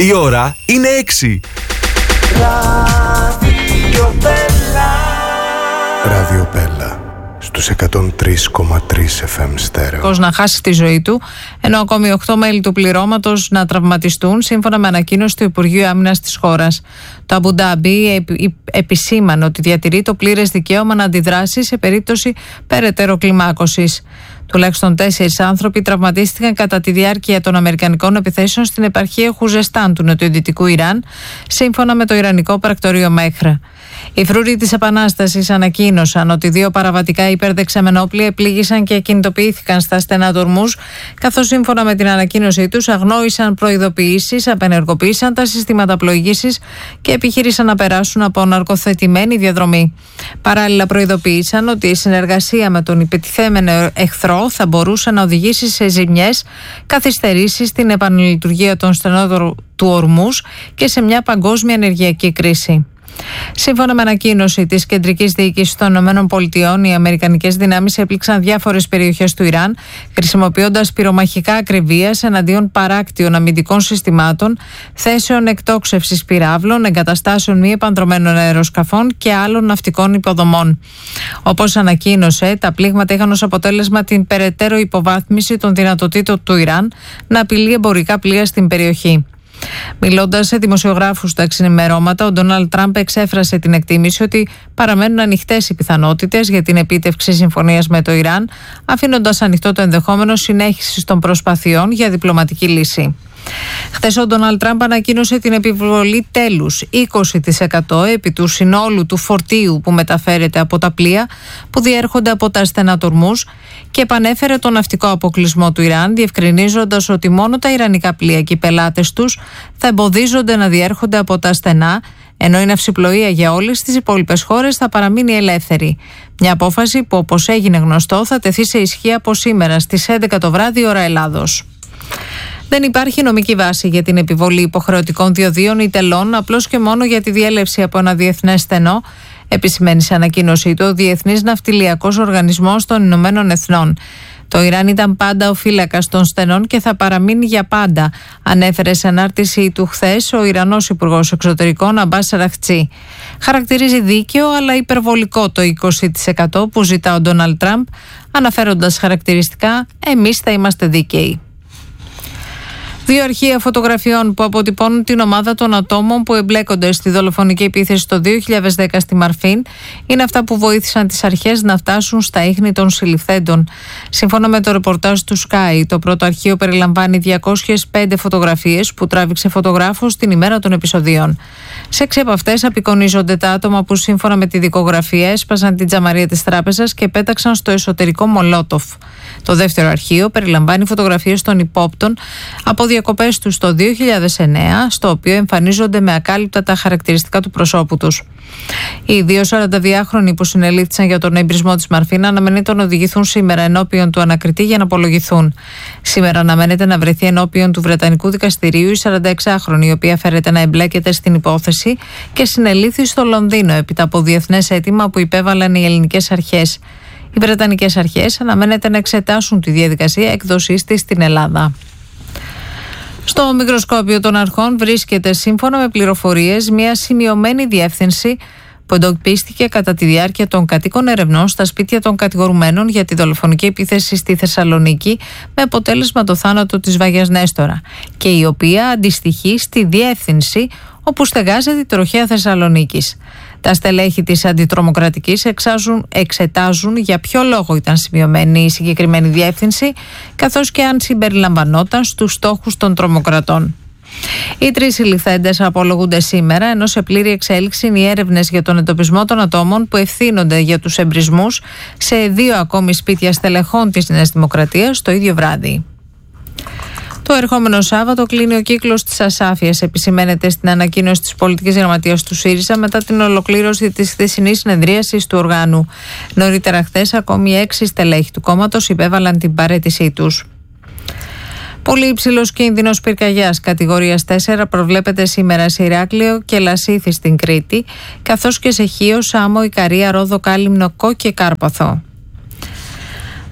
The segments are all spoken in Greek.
Η ώρα είναι 6. Ράδιο Πέλα στους 103,3 FM στέρεο. Πώς να χάσει τη ζωή του, ενώ ακόμη 8 μέλη του πληρώματος να τραυματιστούν, σύμφωνα με ανακοίνωση του Υπουργείου Άμυνας της χώρας. Το Αμπου Ντάμπι επισήμανε ότι διατηρεί το πλήρες δικαίωμα να αντιδράσει σε περίπτωση περαιτέρω κλιμάκωσης. Τουλάχιστον 4 άνθρωποι τραυματίστηκαν κατά τη διάρκεια των αμερικανικών επιθέσεων στην επαρχία Χουζεστάν του νοτιοδυτικού Ιράν, σύμφωνα με το Ιρανικό πρακτορείο Μέχρα. Οι φρούροι της Επανάστασης ανακοίνωσαν ότι 2 παραβατικά υπερδεξαμενόπλια επλήγησαν και κινητοποιήθηκαν στα στενά του Ορμούζ, καθώς σύμφωνα με την ανακοίνωσή τους αγνόησαν προειδοποιήσεις, απενεργοποίησαν τα συστήματα πλοήγησης και επιχείρησαν να περάσουν από ναρκοθετημένη διαδρομή. Παράλληλα, προειδοποίησαν ότι η συνεργασία με τον υπετιθέμενο εχθρό θα μπορούσε να οδηγήσει σε ζημιές, καθυστερήσεις στην επαναλειτουργία των στενών του Ορμούζ και σε μια παγκόσμια ενεργειακή κρίση. Σύμφωνα με ανακοίνωση της Κεντρικής Διοίκησης των ΗΠΑ, οι αμερικανικές δυνάμεις έπληξαν διάφορες περιοχές του Ιράν, χρησιμοποιώντας πυρομαχικά ακριβίας εναντίον παράκτιων αμυντικών συστημάτων, θέσεων εκτόξευσης πυράβλων, εγκαταστάσεων μη επανδρωμένων αεροσκαφών και άλλων ναυτικών υποδομών. Όπως ανακοίνωσε, τα πλήγματα είχαν ως αποτέλεσμα την περαιτέρω υποβάθμιση των δυνατοτήτων του Ιράν να απειλεί εμπορικά πλοία στην περιοχή. Μιλώντας σε δημοσιογράφους τα ξημερώματα, ο Ντόναλντ Τραμπ εξέφρασε την εκτίμηση ότι παραμένουν ανοιχτές οι πιθανότητες για την επίτευξη συμφωνίας με το Ιράν, αφήνοντας ανοιχτό το ενδεχόμενο συνέχισης των προσπαθειών για διπλωματική λύση. Χθες ο Ντόναλντ Τραμπ ανακοίνωσε την επιβολή τέλους 20% επί του συνόλου του φορτίου που μεταφέρεται από τα πλοία που διέρχονται από τα στενά του Ορμούζ και επανέφερε τον ναυτικό αποκλεισμό του Ιράν, διευκρινίζοντας ότι μόνο τα ιρανικά πλοία και οι πελάτες τους θα εμποδίζονται να διέρχονται από τα στενά, ενώ η ναυσιπλοεία για όλες τις υπόλοιπες χώρες θα παραμείνει ελεύθερη. Μια απόφαση που, όπως έγινε γνωστό, θα τεθεί σε ισχύ από σήμερα στις 11 το βράδυ ώρα Ελλάδος. Δεν υπάρχει νομική βάση για την επιβολή υποχρεωτικών διοδίων ή τελών, απλώς και μόνο για τη διέλευση από ένα διεθνές στενό, επισημαίνει σε ανακοίνωσή του ο Διεθνής Ναυτιλιακός Οργανισμός των Ηνωμένων Εθνών. Το Ιράν ήταν πάντα ο φύλακας των στενών και θα παραμείνει για πάντα, ανέφερε σε ανάρτησή του χθες ο Ιρανός Υπουργός Εξωτερικών Αμπάς Αραχτσί. Χαρακτηρίζει δίκαιο αλλά υπερβολικό το 20% που ζητά ο Ντόναλντ Τραμπ, αναφέροντας χαρακτηριστικά «εμείς θα είμαστε δίκαιοι». 2 αρχεία φωτογραφιών που αποτυπώνουν την ομάδα των ατόμων που εμπλέκονται στη δολοφονική επίθεση το 2010 στη Μαρφίν είναι αυτά που βοήθησαν τις αρχές να φτάσουν στα ίχνη των συλληφθέντων. Σύμφωνα με το ρεπορτάζ του Sky, το πρώτο αρχείο περιλαμβάνει 205 φωτογραφίες που τράβηξε φωτογράφος την ημέρα των επεισοδίων. Σε 6 από αυτές απεικονίζονται τα άτομα που σύμφωνα με τη δικογραφία έσπασαν την τζαμαρία της τράπεζας και πέταξαν στο εσωτερικό μολότοφ. Το δεύτερο αρχείο περιλαμβάνει φωτογραφίες των υπόπτων από διακοπές τους το 2009, στο οποίο εμφανίζονται με ακάλυπτα τα χαρακτηριστικά του προσώπου τους. Οι 2 42χρονοι που συνελήφθησαν για τον εμπρισμό της Μαρφίν αναμένεται να οδηγηθούν σήμερα ενώπιον του ανακριτή για να απολογηθούν. Σήμερα αναμένεται να βρεθεί ενώπιον του Βρετανικού Δικαστηρίου η 46χρονη, η οποία φέρεται να εμπλέκεται στην υπόθεση και συνελήφθη στο Λονδίνο έπειτα από διεθνές αίτημα που υπέβαλαν οι ελληνικές αρχές. Οι βρετανικές αρχές αναμένεται να εξετάσουν τη διαδικασία έκδοσής της στην Ελλάδα. Στο μικροσκόπιο των αρχών βρίσκεται, σύμφωνα με πληροφορίες, μια σημειωμένη διεύθυνση που εντοπίστηκε κατά τη διάρκεια των κατοίκων ερευνών στα σπίτια των κατηγορουμένων για τη δολοφονική επίθεση στη Θεσσαλονίκη, με αποτέλεσμα το θάνατο της Βαγιάς Νέστορα, και η οποία αντιστοιχεί στη διεύθυνση όπου στεγάζεται η τροχέα Θεσσαλονίκης. Τα στελέχη της αντιτρομοκρατικής εξετάζουν για ποιο λόγο ήταν σημειωμένη η συγκεκριμένη διεύθυνση, καθώς και αν συμπεριλαμβανόταν στους στόχους των τρομοκρατών. Οι 3 συλληφθέντες απολογούνται σήμερα, ενώ σε πλήρη εξέλιξη είναι οι έρευνες για τον εντοπισμό των ατόμων που ευθύνονται για τους εμπρισμούς σε 2 ακόμη σπίτια στελεχών της Νέας Δημοκρατίας το ίδιο βράδυ. Το ερχόμενο Σάββατο κλείνει ο κύκλος της ασάφειας, επισημαίνεται στην ανακοίνωση της πολιτικής γραμματείας του ΣΥΡΙΖΑ μετά την ολοκλήρωση της χθεσινής συνεδρίασης του οργάνου. Νωρίτερα χθες, ακόμη 6 στελέχη του κόμματος υπέβαλαν την παραίτησή τους. Πολύ υψηλός κίνδυνος πυρκαγιάς κατηγορίας 4 προβλέπεται σήμερα σε Ηράκλειο και Λασίθι στην Κρήτη, καθώς και σε Χίο, Σάμο, Ικαρία, Ρόδο, Κάλυμνο, Κό και Κάρπαθο.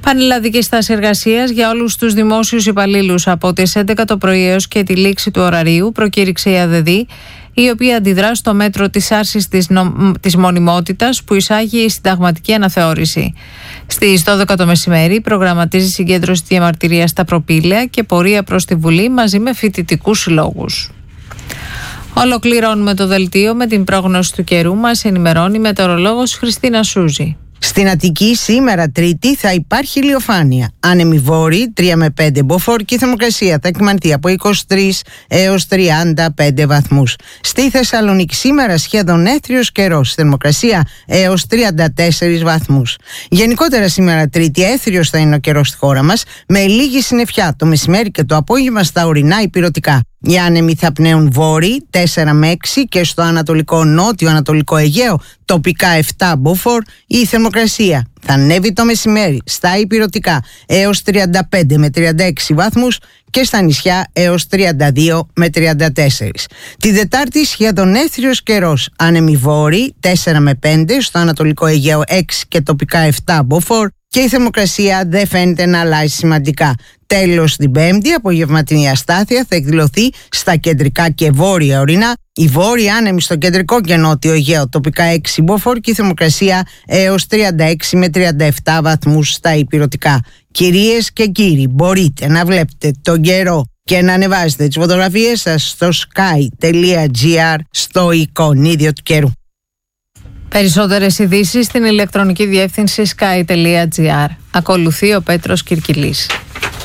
Πανελλαδική στάση εργασίας για όλους τους δημόσιους υπαλλήλους από τις 11 το πρωί έως και τη λήξη του ωραρίου, προκήρυξε η ΑΔΔ, η οποία αντιδρά στο μέτρο της άρσης της μονιμότητας που εισάγει η συνταγματική αναθεώρηση. Στις 12 το μεσημέρι προγραμματίζει συγκέντρωση διαμαρτυρίας στα προπήλαια και πορεία προς τη Βουλή μαζί με φοιτητικούς συλλόγους. Ολοκληρώνουμε το δελτίο με την πρόγνωση του καιρού. Μας ενημερώνει η μετεωρολόγος Χριστίνα Σούζη. Στην Αττική σήμερα Τρίτη θα υπάρχει ηλιοφάνεια. Άνεμοι βόρειοι 3 με 5 μποφόρ και η θερμοκρασία θα εκμανθεί από 23 έως 35 βαθμούς. Στη Θεσσαλονίκη σήμερα σχεδόν έθριος καιρός, θερμοκρασία έως 34 βαθμούς. Γενικότερα σήμερα Τρίτη έθριος θα είναι ο καιρός στη χώρα μας, με λίγη συννεφιά το μεσημέρι και το απόγευμα στα ορεινά ηπειρωτικά. Οι άνεμοι θα πνέουν βόρειοι 4 με 6 και στο ανατολικό νότιο-ανατολικό Αιγαίο τοπικά 7 μποφόρ. Η θερμοκρασία θα ανέβει το μεσημέρι στα ηπειρωτικά έως 35 με 36 βαθμούς και στα νησιά έως 32 με 34. Τη Δετάρτη σχεδόν έθριος καιρός, άνεμοι βόρειοι 4 με 5, στο ανατολικό Αιγαίο 6 και τοπικά 7 μποφόρ και η θερμοκρασία δεν φαίνεται να αλλάζει σημαντικά. Τέλος, την Πέμπτη, απογευματινή αστάθεια θα εκδηλωθεί στα κεντρικά και βόρεια ορεινά. Οι βόρειοι άνεμοι στο κεντρικό και νότιο Αιγαίο τοπικά 6 μποφόρ και η θερμοκρασία έως 36 με 37 βαθμούς στα ηπειρωτικά. Κυρίες και κύριοι, μπορείτε να βλέπετε τον καιρό και να ανεβάζετε τις φωτογραφίες σας στο sky.gr στο εικονίδιο του καιρού. Περισσότερες ειδήσεις στην ηλεκτρονική διεύθυνση sky.gr. Ακολουθεί ο Πέτρος Κυρκυλής.